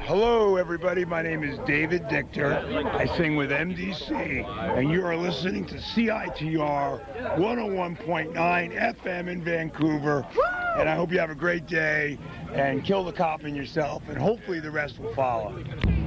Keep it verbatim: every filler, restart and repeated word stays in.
Hello, everybody. My name is David Dichter. I sing with M D C, and you are listening to C I T R one oh one point nine F M in Vancouver. And I hope you have a great day, and kill the cop in yourself, and hopefully the rest will follow.